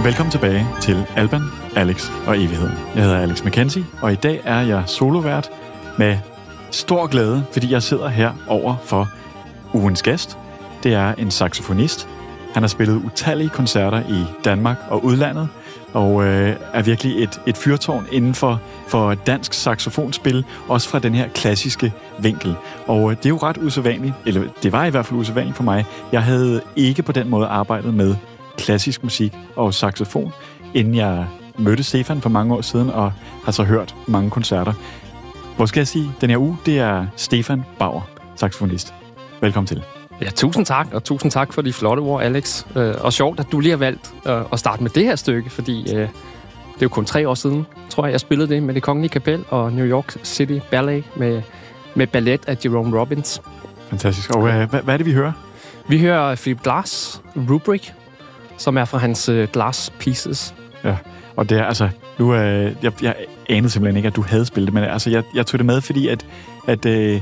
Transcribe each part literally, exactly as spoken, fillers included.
Velkommen tilbage til Alban, Alex og Evigheden. Jeg hedder Alex McKenzie, og i dag er jeg solovært med stor glæde, fordi jeg sidder her over for ugens gæst. Det er en saxofonist. Han har spillet utallige koncerter i Danmark og udlandet, og øh, er virkelig et, et fyrtårn inden for, for dansk saxofonspil, også fra den her klassiske vinkel. Og øh, det er jo ret usædvanligt, eller det var i hvert fald usædvanligt for mig. Jeg havde ikke på den måde arbejdet med klassisk musik og saxofon, inden jeg mødte Stefan for mange år siden, og har så hørt mange koncerter. Hvor skal jeg sige, den her uge, det er Stefan Bauer, saxofonist. Velkommen til. Ja, tusind tak, og tusind tak for de flotte ord, Alex. Øh, og sjovt, at du lige har valgt øh, at starte med det her stykke, fordi øh, det er jo kun tre år siden, tror jeg, jeg spillede det med Det Kongelige Kapel og New York City Ballet med, med ballet af Jerome Robbins. Fantastisk. Og øh, hvad, hvad er det, vi hører? Vi hører Philip Glass, Rubric, som er fra hans øh, Glass Pieces. Ja, og det er altså, nu, øh, jeg, jeg anede simpelthen ikke, at du havde spillet det, men altså, jeg, jeg tog det med, fordi at, at øh,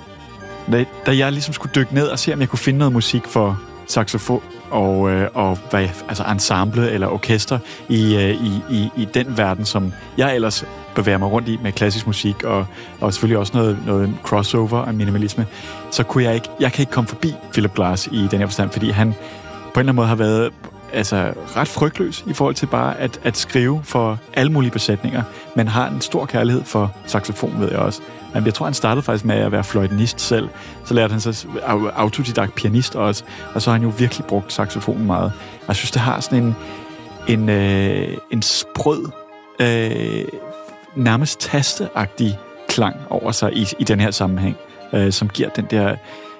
da jeg ligesom skulle dykke ned og se, om jeg kunne finde noget musik for saxofon og, øh, og hvad, altså ensemble eller orkester i, øh, i, i, i den verden, som jeg ellers bevæger mig rundt i med klassisk musik og, og selvfølgelig også noget, noget crossover og minimalisme, så kunne jeg ikke, jeg kan ikke komme forbi Philip Glass i den her forstand, fordi han på en eller anden måde har været altså ret frygtløs i forhold til bare at, at skrive for alle mulige besætninger, men har en stor kærlighed for saxofon, ved jeg også. Men jeg tror, han startede faktisk med at være fløjtenist selv. Så lærte han sig autodidakt pianist også, og så har han jo virkelig brugt saxofonen meget. Og jeg synes, det har sådan en, en, øh, en sprød, øh, nærmest tasteagtig klang over sig i, i den her sammenhæng, øh, som giver den der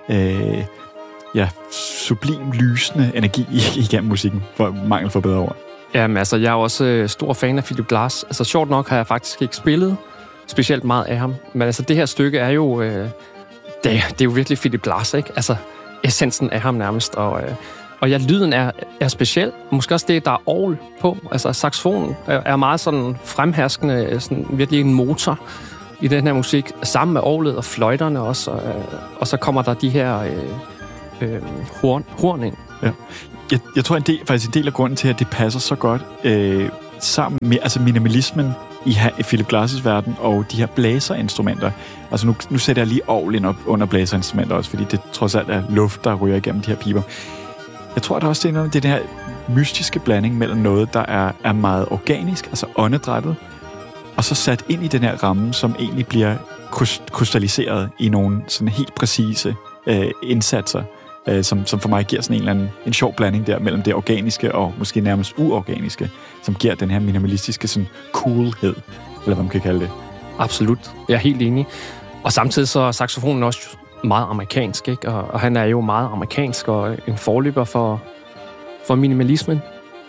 øh, ja, sublim, lysende energi igennem musikken, for mangel for bedre ord. Jamen altså, jeg er også øh, stor fan af Philip Glass. Altså, sjovt nok har jeg faktisk ikke spillet specielt meget af ham. Men altså, det her stykke er jo, øh, det, det er jo virkelig Philip Glass, ikke? Altså, essensen af ham nærmest. Og, øh, og ja, lyden er, er speciel. Måske også det, der er orgel på. Altså, saxofonen er, er meget sådan fremherskende, sådan virkelig en motor i den her musik. Sammen med orglet og fløjterne også. Og, øh, og så kommer der de her øh, øh, horn, horn ind. Ja. Jeg, jeg tror, en del, faktisk en del af grunden til, at det passer så godt øh, sammen med altså minimalismen i Philip Glass' verden og de her blæserinstrumenter. Altså nu, nu sætter jeg lige orgel ind op under blæserinstrumenter også, fordi det trods alt er luft, der ryger igennem de her piber. Jeg tror, at der også er noget, det er den her mystiske blanding mellem noget, der er, er meget organisk, altså åndedrættet, og så sat ind i den her ramme, som egentlig bliver krystalliseret i nogle sådan helt præcise øh, indsatser, øh, som, som for mig giver sådan en eller anden en sjov blanding der mellem det organiske og måske nærmest uorganiske, som giver den her minimalistiske sådan coolhed, eller hvad man kan kalde det. Absolut. Jeg er helt enig. Og samtidig så er saxofonen også meget amerikansk, ikke? Og, og han er jo meget amerikansk og en forløber for, for minimalismen.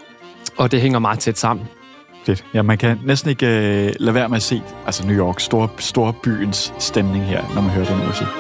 Og det hænger meget tæt sammen. Fedt. Ja, man kan næsten ikke øh, lade være med at se altså New York, stor, storbyens stemning her, når man hører den musik.